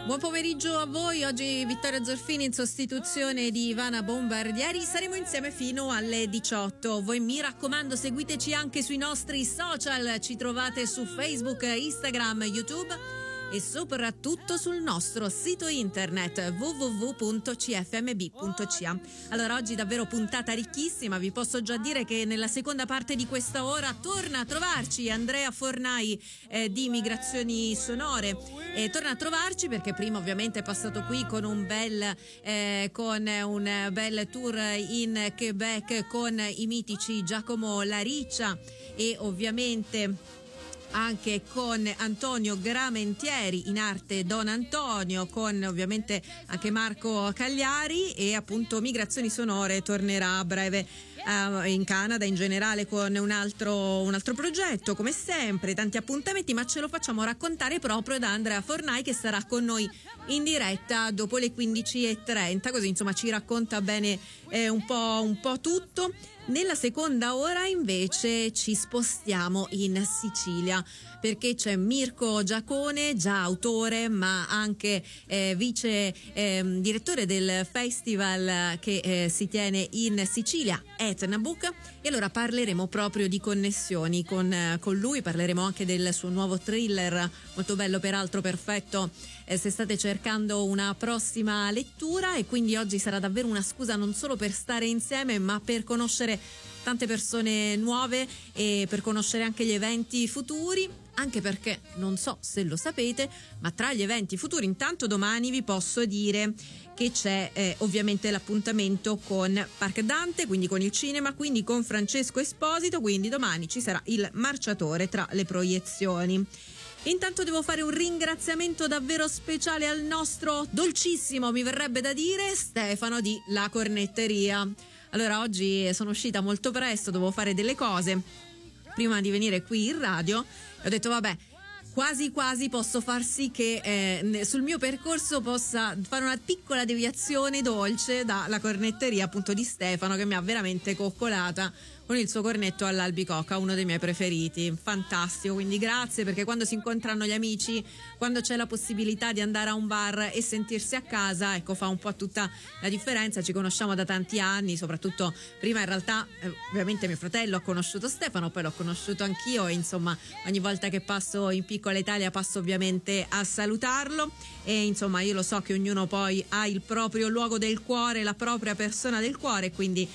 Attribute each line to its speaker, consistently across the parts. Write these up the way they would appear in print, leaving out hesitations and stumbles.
Speaker 1: Buon pomeriggio a voi, oggi Vittoria Zorfini in sostituzione di Ivana Bombardieri, saremo insieme fino alle 18. Voi mi raccomando seguiteci anche sui nostri social, ci trovate su Facebook, Instagram, YouTube e soprattutto sul nostro sito internet www.cfmb.ca. Allora oggi davvero puntata ricchissima, vi posso già dire che nella seconda parte di questa ora torna a trovarci Andrea Fornai di Migrazioni Sonore, torna a trovarci perché prima ovviamente è passato qui con un bel tour in Quebec con i mitici Giacomo Lariccia e ovviamente anche con Antonio Gramentieri, in arte Don Antonio, con ovviamente anche Marco Cagliari, e appunto Migrazioni Sonore tornerà a breve in Canada in generale con un altro progetto, come sempre tanti appuntamenti, ma ce lo facciamo raccontare proprio da Andrea Fornai che sarà con noi in diretta dopo le 15:30, così insomma ci racconta bene un po' tutto. Nella seconda ora invece ci spostiamo in Sicilia perché c'è Mirko Giacone, già autore ma anche vice direttore del festival che si tiene in Sicilia, Etnabook, e allora parleremo proprio di connessioni con lui, parleremo anche del suo nuovo thriller, molto bello peraltro, perfetto se state cercando una prossima lettura, e quindi oggi sarà davvero una scusa non solo per stare insieme ma per conoscere tante persone nuove e per conoscere anche gli eventi futuri, anche perché non so se lo sapete, ma tra gli eventi futuri intanto domani vi posso dire che c'è ovviamente l'appuntamento con Parc Dante, quindi con il cinema, quindi con Francesco Esposito, quindi domani ci sarà il Marciatore tra le proiezioni. Intanto devo fare un ringraziamento davvero speciale al nostro dolcissimo, mi verrebbe da dire, Stefano di La Cornetteria. Allora oggi sono uscita molto presto, dovevo fare delle cose prima di venire qui in radio e ho detto vabbè, quasi posso far sì che sul mio percorso possa fare una piccola deviazione dolce dalla cornetteria appunto di Stefano, che mi ha veramente coccolata con il suo cornetto all'albicocca, uno dei miei preferiti, fantastico, quindi grazie, perché quando si incontrano gli amici, quando c'è la possibilità di andare a un bar e sentirsi a casa, ecco, fa un po' tutta la differenza. Ci conosciamo da tanti anni, soprattutto prima in realtà ovviamente mio fratello ha conosciuto Stefano, poi l'ho conosciuto anch'io e insomma ogni volta che passo in piccola Italia passo ovviamente a salutarlo, e insomma io lo so che ognuno poi ha il proprio luogo del cuore, la propria persona del cuore, quindi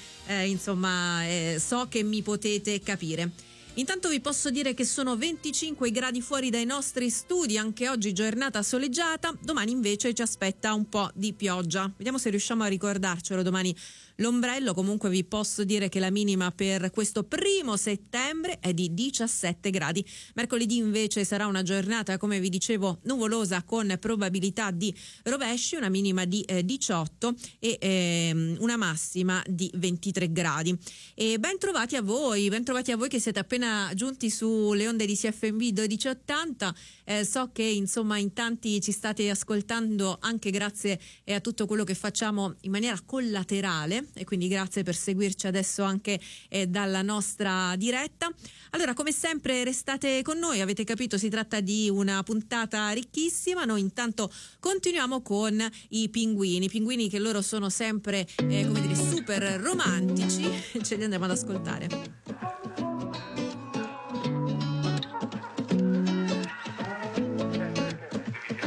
Speaker 1: so che mi potete capire. Intanto vi posso dire che sono 25 gradi fuori dai nostri studi, anche oggi giornata soleggiata, domani invece ci aspetta un po' di pioggia. Vediamo se riusciamo a ricordarcelo domani l'ombrello. Comunque vi posso dire che la minima per questo 1 settembre è di 17 gradi. Mercoledì invece sarà una giornata, come vi dicevo, nuvolosa con probabilità di rovesci, una minima di 18 e una massima di 23 gradi. E ben trovati a voi che siete appena giunti sulle onde di CFMB 1280. So che insomma in tanti ci state ascoltando anche grazie a tutto quello che facciamo in maniera collaterale, e quindi grazie per seguirci adesso anche dalla nostra diretta. Allora, come sempre restate con noi, avete capito, si tratta di una puntata ricchissima. Noi intanto continuiamo con i pinguini che loro sono sempre come dire super romantici, ce li andiamo ad ascoltare.